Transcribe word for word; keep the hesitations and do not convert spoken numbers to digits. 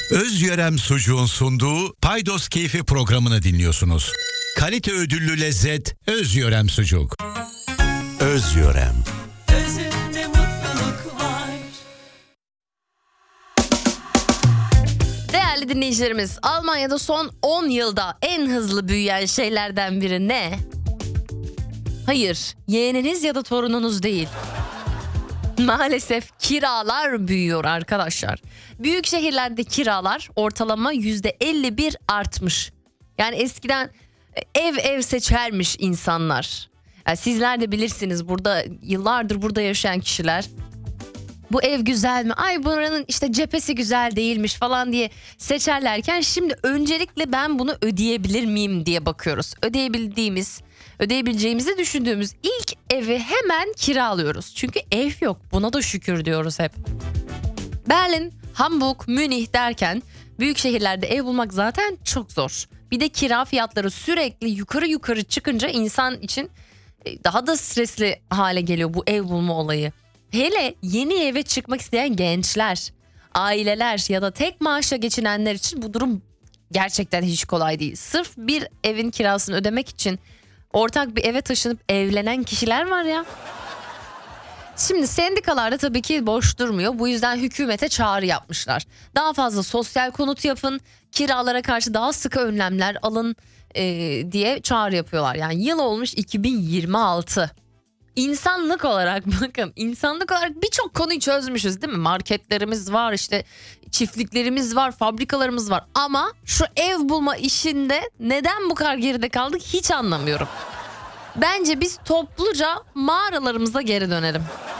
Özyörem Sucuğun sunduğu Paydos Keyfi programını dinliyorsunuz. Kalite ödüllü lezzet Özyörem Sucuk. Özyörem. Özünde mutluluk var. Değerli dinleyicilerimiz, Almanya'da son on yılda en hızlı büyüyen şeylerden biri ne? Hayır, yeğeniniz ya da torununuz değil. Maalesef kiralar büyüyor arkadaşlar. Büyük şehirlerde kiralar ortalama yüzde elli bir artmış. Yani eskiden ev ev seçermiş insanlar. Yani sizler de bilirsiniz, burada yıllardır burada yaşayan kişiler. Bu ev güzel mi? Ay buranın işte cephesi güzel değilmiş falan diye seçerlerken şimdi öncelikle ben bunu ödeyebilir miyim diye bakıyoruz. Ödeyebildiğimiz, ödeyebileceğimizi düşündüğümüz ilk evi hemen kiralıyoruz. Çünkü ev yok. Buna da şükür diyoruz hep. Berlin, Hamburg, Münih derken büyük şehirlerde ev bulmak zaten çok zor. Bir de kira fiyatları sürekli yukarı yukarı çıkınca insan için daha da stresli hale geliyor bu ev bulma olayı. Hele yeni eve çıkmak isteyen gençler, aileler ya da tek maaşla geçinenler için bu durum gerçekten hiç kolay değil. Sırf bir evin kirasını ödemek için ortak bir eve taşınıp evlenen kişiler var ya. Şimdi sendikalar da tabii ki boş durmuyor. Bu yüzden hükümete çağrı yapmışlar. Daha fazla sosyal konut yapın, kiralara karşı daha sıkı önlemler alın e, diye çağrı yapıyorlar. Yani yıl olmuş iki bin yirmi altı. İnsanlık olarak bakın, insanlık olarak birçok konuyu çözmüşüz değil mi? Marketlerimiz var, işte çiftliklerimiz var, fabrikalarımız var. Ama şu ev bulma işinde neden bu kadar geride kaldık hiç anlamıyorum. Bence biz topluca mağaralarımıza geri dönelim.